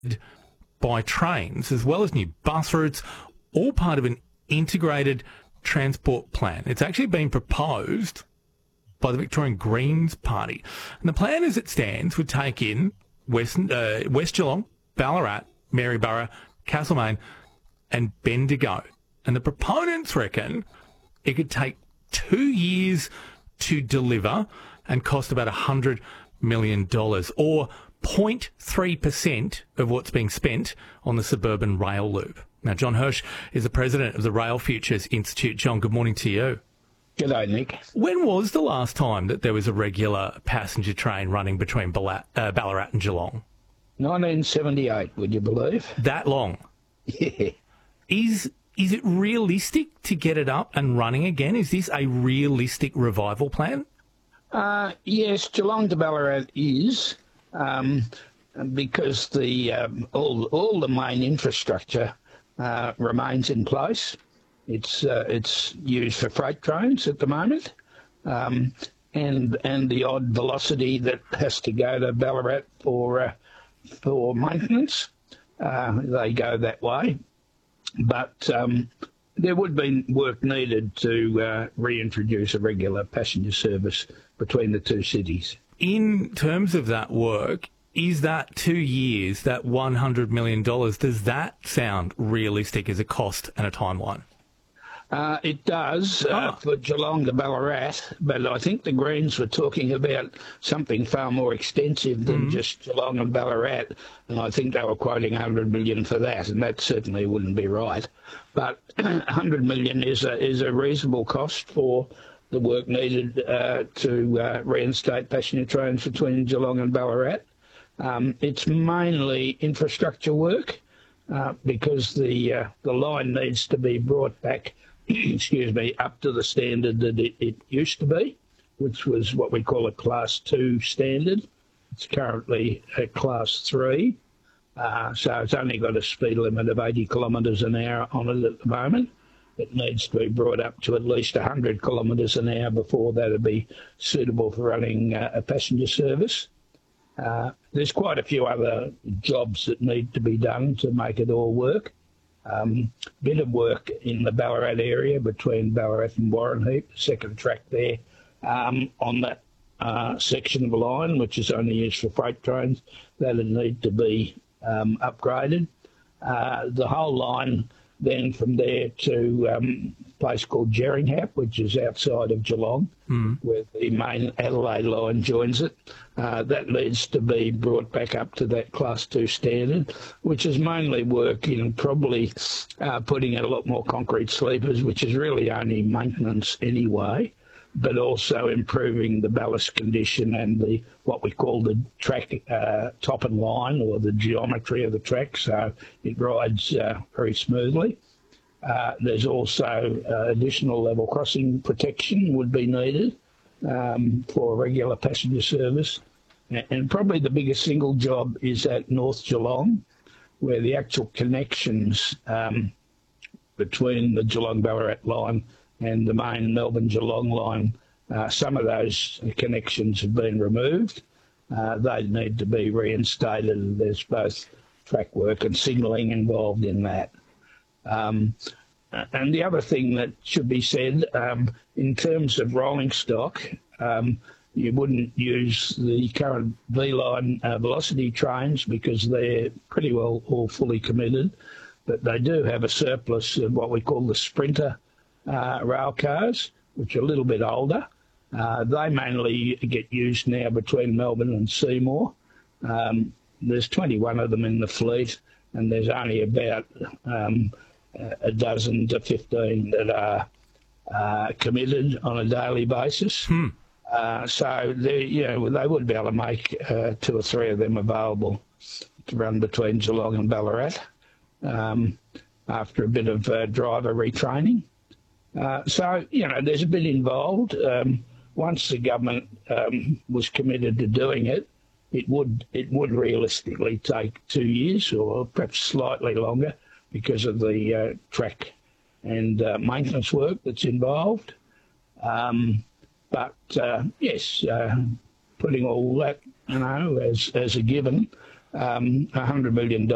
by trains, as well as new bus routes, all part of an integrated transport plan. It's actually been proposed by the Victorian Greens Party. And the plan as it stands would take in West Geelong, Ballarat, Maryborough, Castlemaine and Bendigo. And the proponents reckon it could take 2 years to deliver and cost about $100 million, or 0.3% of what's being spent on the suburban rail loop. Now, John Hirsch is the president of the Rail Futures Institute. John, good morning to you. G'day, Nick. When was the last time that there was a regular passenger train running between Ballarat and Geelong? 1978, would you believe? That long? Yeah. Is it realistic to get it up and running again? Is this a realistic revival plan? Yes, Geelong to Ballarat is, because the all the main infrastructure remains in place. It's used for freight trains at the moment, and the odd Velocity that has to go to Ballarat for maintenance. They go that way, but there would be work needed to reintroduce a regular passenger service between the two cities. In terms of that work, is that 2 years, that $100 million, does that sound realistic as a cost and a timeline? It does for Geelong to Ballarat, but I think the Greens were talking about something far more extensive than just Geelong and Ballarat, and I think they were quoting $100 million for that, and that certainly wouldn't be right. But $100 million is a reasonable cost for the work needed to reinstate passenger trains between Geelong and Ballarat. It's mainly infrastructure work because the line needs to be brought back up to the standard that it used to be, which was what we call a Class 2 standard. It's currently a Class 3, so it's only got a speed limit of 80 kilometres an hour on it at the moment. It needs to be brought up to at least 100 kilometres an hour before that would be suitable for running a passenger service. There's quite a few other jobs that need to be done to make it all work. Bit of work in the Ballarat area between Ballarat and Warrenheip, the second track there on that section of the line, which is only used for freight trains. That'll need to be upgraded. The whole line then from there to a place called Jerringhap, which is outside of Geelong, where the main Adelaide line joins it. That needs to be brought back up to that Class 2 standard, which is mainly work in probably putting in a lot more concrete sleepers, which is really only maintenance anyway, but also improving the ballast condition and what we call the track top and line, or the geometry of the track, so it rides very smoothly. There's also additional level crossing protection would be needed for regular passenger service. And probably the biggest single job is at North Geelong, where the actual connections between the Geelong-Ballarat line and the main Melbourne-Geelong line, some of those connections have been removed. They need to be reinstated, and there's both track work and signalling involved in that. And the other thing that should be said, in terms of rolling stock, you wouldn't use the current V-line Velocity trains because they're pretty well all fully committed, but they do have a surplus of what we call the Sprinter rail cars, which are a little bit older. They mainly get used now between Melbourne and Seymour. There's 21 of them in the fleet, and there's only about a dozen to 15 that are committed on a daily basis. So they would be able to make 2 or 3 of them available to run between Geelong and Ballarat after a bit of driver retraining. So there's a bit involved. Once the government was committed to doing it, it would realistically take 2 years, or perhaps slightly longer, because of the track and maintenance work that's involved. But yes, putting all that as a given, $100 million